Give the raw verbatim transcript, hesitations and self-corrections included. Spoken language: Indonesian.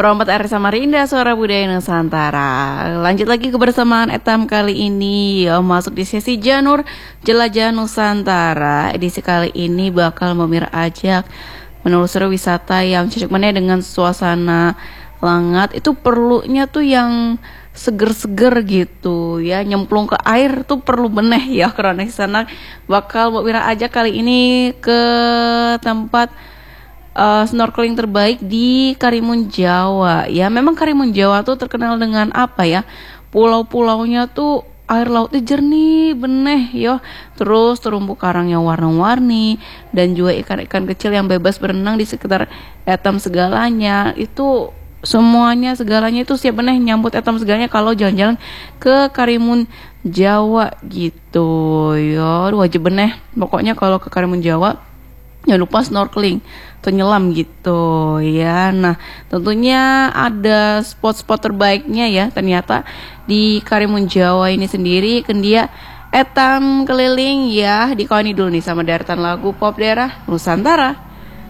Perompat Ari Samarinda, Suara Budaya Nusantara. Lanjut lagi kebersamaan Etam kali ini, ya, masuk di sesi Janur Jelajah Nusantara. Edisi kali ini bakal memir ajak menelusuri wisata yang cocok mana dengan suasana langat. Itu perlunya tuh yang seger-seger gitu ya, nyemplung ke air tuh perlu beneh ya, karena di sana bakal memir ajak kali ini ke tempat Uh, snorkeling terbaik di Karimun Jawa. Ya, memang Karimun Jawa tuh terkenal dengan apa ya? Pulau-pulaunya tuh air lautnya jernih, beneh yo. Terus terumbu karang yang warna-warni dan juga ikan-ikan kecil yang bebas berenang di sekitar Etam segalanya. Itu semuanya segalanya itu siap beneh nyambut Etam segalanya kalau jalan-jalan ke Karimun Jawa gitu. Yo, wajib beneh. Pokoknya kalau ke Karimun Jawa jangan lupa snorkeling atau nyelam gitu ya. Nah, tentunya ada spot-spot terbaiknya ya ternyata di Karimun Jawa ini sendiri. Kendia Etam keliling ya, dikawani dulu nih sama deretan lagu pop daerah Nusantara.